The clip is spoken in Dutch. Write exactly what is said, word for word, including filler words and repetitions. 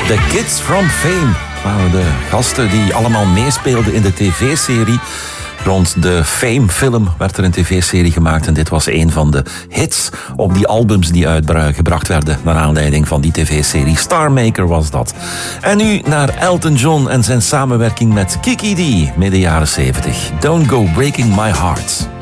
The Kids from Fame waren de gasten die allemaal meespeelden in de tv-serie. Rond de Fame-film werd er een tv-serie gemaakt en dit was een van de hits op die albums die uitgebracht werden naar aanleiding van die tv-serie. Star Maker was dat. En nu naar Elton John en zijn samenwerking met Kiki Dee, midden jaren zeventig. Don't Go Breaking My Heart.